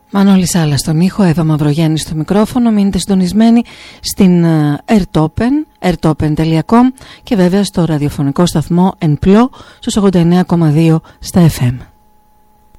Μανώλης Άλλα στον ήχο, Εύα Μαυρογέννη στο μικρόφωνο. Μείνετε συντονισμένοι στην airtopen.com και βέβαια στο ραδιοφωνικό σταθμό ΕΝΠΛΟ στους 89,2 στα FM.